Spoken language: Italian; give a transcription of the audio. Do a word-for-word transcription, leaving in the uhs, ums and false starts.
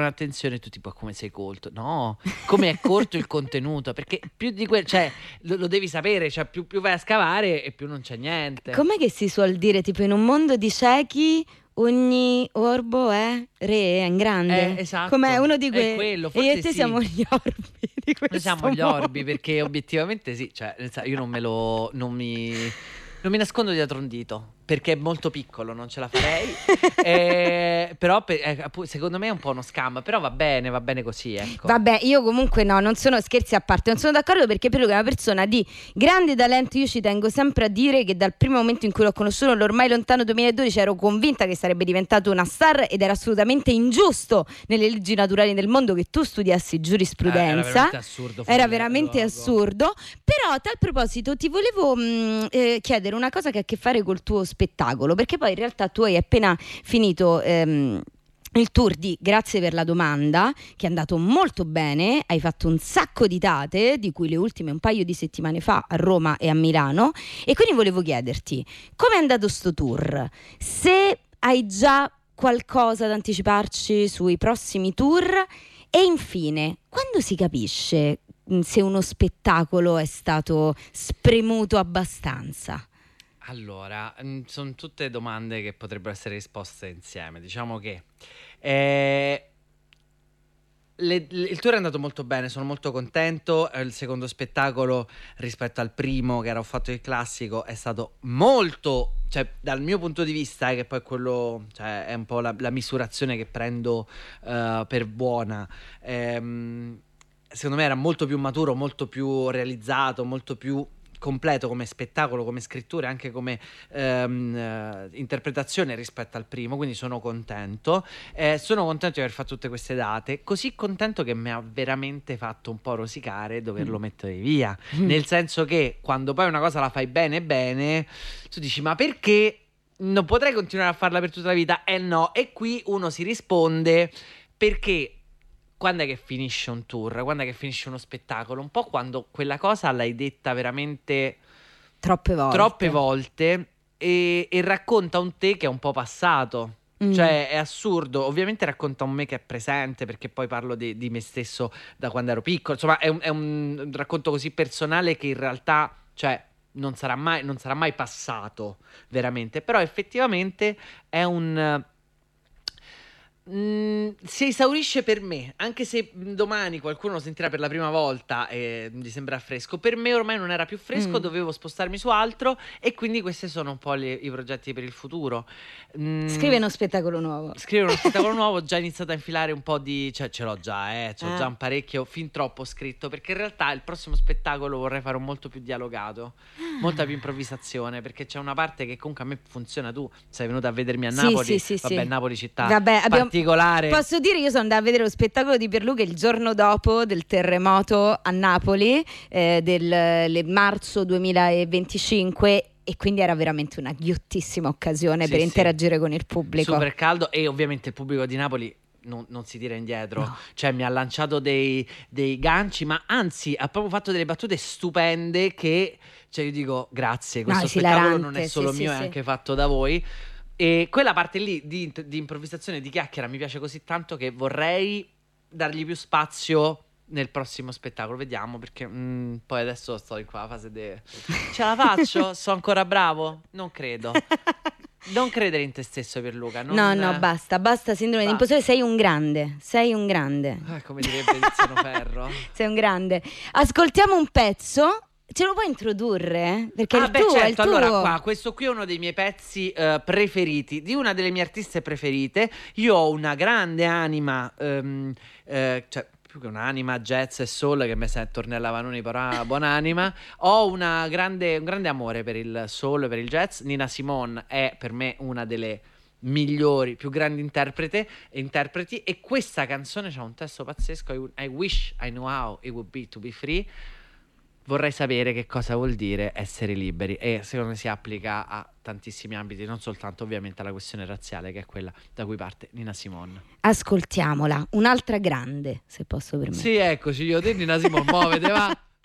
attenzione, tu tipo come sei colto? No, come è corto il contenuto, perché più di quel, cioè lo, lo devi sapere, cioè più, più vai a scavare e più non c'è niente. Com'è che si suol dire, tipo in un mondo di ciechi ogni orbo è re, è in grande? Eh, esatto. Come uno di È quei... quello, E io e forse te sì. siamo gli orbi di questo Noi siamo gli orbi, mondo. perché obiettivamente sì, cioè nel senso, io non me lo non mi non mi nascondo dietro un dito, perché è molto piccolo, non ce la farei. Eh, però per- eh, appu- secondo me è un po' uno scam, però va bene, va bene così, ecco. Vabbè, io comunque no, non sono, scherzi a parte, non sono d'accordo, perché Pierluca è una persona di grande talento. Io ci tengo sempre a dire che dal primo momento in cui l'ho conosciuto, l'ormai lontano duemiladodici, ero convinta che sarebbe diventato una star, ed era assolutamente ingiusto nelle leggi naturali del mondo che tu studiassi giurisprudenza. Eh, era veramente assurdo. fuori Era veramente luogo. assurdo. Però a tal proposito ti volevo mh, eh, chiedere una cosa che ha a che fare col tuo spettacolo, perché poi in realtà tu hai appena finito ehm, il tour di Grazie per la domanda, che è andato molto bene, hai fatto un sacco di date, di cui le ultime un paio di settimane fa a Roma e a Milano, e quindi volevo chiederti come è andato sto tour, se hai già qualcosa da anticiparci sui prossimi tour, e infine quando si capisce mh, se uno spettacolo è stato spremuto abbastanza. Allora, sono tutte domande che potrebbero essere risposte insieme. Diciamo che eh, le- le- il tour è andato molto bene, sono molto contento. Eh, Il secondo spettacolo rispetto al primo, che era Ho fatto il classico, è stato molto, cioè dal mio punto di vista, eh, che poi quello, cioè, è un po' la, la misurazione che prendo eh, per buona. Ehm, secondo me era molto più maturo, molto più realizzato, molto più completo come spettacolo, come scrittura e anche come ehm, eh, interpretazione rispetto al primo, quindi sono contento. Eh, sono contento di aver fatto tutte queste date, così contento che mi ha veramente fatto un po' rosicare doverlo Mm. mettere via, Mm. nel senso che quando poi una cosa la fai bene bene, tu dici ma perché non potrei continuare a farla per tutta la vita? Eh no, e qui uno si risponde perché quando è che finisce un tour? Quando è che finisce uno spettacolo? Un po' quando quella cosa l'hai detta veramente Troppe volte. troppe volte e, e racconta un te che è un po' passato. Mm. Cioè è assurdo, ovviamente racconta un me che è presente, perché poi parlo di, di me stesso da quando ero piccolo. Insomma è un, è un racconto così personale che in realtà, cioè, non sarà mai, non sarà mai passato veramente. Però effettivamente è un... Mm, si esaurisce per me, anche se mm, domani qualcuno lo sentirà per la prima volta e gli sembra fresco. Per me ormai non era più fresco, Mm. dovevo spostarmi su altro, e quindi questi sono un po' le- i progetti per il futuro. Mm, Scrive uno spettacolo nuovo. Scrivere uno spettacolo nuovo, ho già iniziato a infilare un po' di... cioè ce l'ho già, eh, c'ho Ah. già un parecchio, fin troppo scritto, perché in realtà il prossimo spettacolo vorrei fare un molto più dialogato, molta più improvvisazione, perché c'è una parte che comunque a me funziona. Tu sei venuta a vedermi a Sì, Napoli, sì, sì, vabbè, sì. Napoli città Vabbè, abbiamo- particolare. Posso dire, io sono andata a vedere lo spettacolo di Pierluca il giorno dopo del terremoto a Napoli, eh, del le- marzo duemilaventicinque, e quindi era veramente una ghiottissima occasione Sì, per sì. interagire con il pubblico. Super caldo, e ovviamente il pubblico di Napoli non, non si tira indietro. No. Cioè mi ha lanciato dei, dei ganci, ma anzi ha proprio fatto delle battute stupende che, cioè io dico grazie, questo No, spettacolo non è esilarante, solo sì, mio, sì, è sì. anche fatto da voi. E quella parte lì di, di improvvisazione, di chiacchiera mi piace così tanto che vorrei dargli più spazio nel prossimo spettacolo. Vediamo, perché mm, poi adesso sto in quella fase de... ce la faccio? Sono ancora bravo? Non credo. Non credere in te stesso, Pierluca. Non... No, no, basta, basta sindrome di Basta. impostore, sei un grande, sei un grande. Eh, come direbbe Tiziano Ferro. Sei un grande. Ascoltiamo un pezzo. Ce lo puoi introdurre? Perché è Ah, il beh, tuo, è il certo. tuo. Allora, qua, questo qui è uno dei miei pezzi eh, preferiti, di una delle mie artiste preferite. Io ho una grande anima, ehm, eh, cioè più che un'anima jazz e soul, che mi sento Ornella Vanoni, però buonanima. Ho una grande, un grande amore per il soul, per il jazz. Nina Simone è per me una delle migliori, più grandi interprete e interpreti, e questa canzone c'ha un testo pazzesco. I, I wish I knew how it would be to be free. Vorrei sapere che cosa vuol dire essere liberi, e secondo me si applica a tantissimi ambiti, non soltanto ovviamente alla questione razziale, che è quella da cui parte Nina Simone. Ascoltiamola, un'altra grande, se posso permettere. Sì, eccoci, io te Nina Simone, muovete, va.